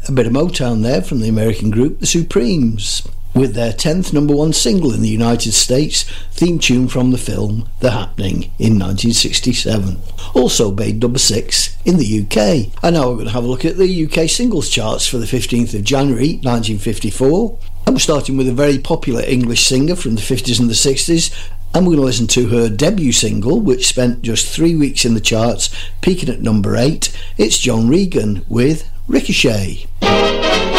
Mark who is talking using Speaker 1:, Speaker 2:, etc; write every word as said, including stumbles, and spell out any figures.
Speaker 1: A bit of Motown there from the American group The Supremes, with their tenth number one single in the United States, theme tune from the film The Happening in nineteen sixty-seven. Also made number six in the U K. And now we're going to have a look at the U K singles charts for the fifteenth of January nineteen fifty-four. And we're starting with a very popular English singer from the fifties and the sixties, and we're going to listen to her debut single, which spent just three weeks in the charts, peaking at number eight. It's Joan Regan with Ricochet.